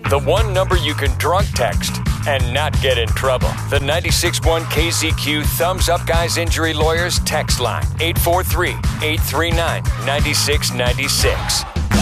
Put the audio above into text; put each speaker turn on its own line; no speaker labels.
The one number you can drunk text and not get in trouble. The 96.1 KZQ Thumbs Up Guys Injury Lawyers text line. 843-839-9696.